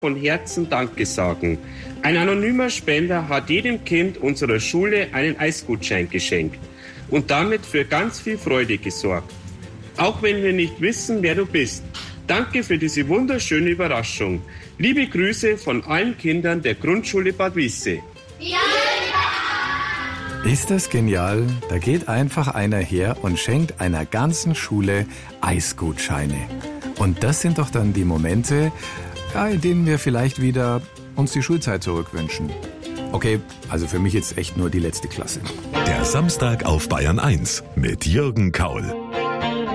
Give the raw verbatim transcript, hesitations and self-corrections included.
von Herzen Danke sagen. Ein anonymer Spender hat jedem Kind unserer Schule einen Eisgutschein geschenkt und damit für ganz viel Freude gesorgt. Auch wenn wir nicht wissen, wer du bist. Danke für diese wunderschöne Überraschung. Liebe Grüße von allen Kindern der Grundschule Bad Wiessee. Ja! Ist das genial? Da geht einfach einer her und schenkt einer ganzen Schule Eisgutscheine. Und das sind doch dann die Momente, ja, in denen wir vielleicht wieder uns die Schulzeit zurückwünschen. Okay, also für mich jetzt echt nur die letzte Klasse. Der Samstag auf Bayern eins mit Jürgen Kaul.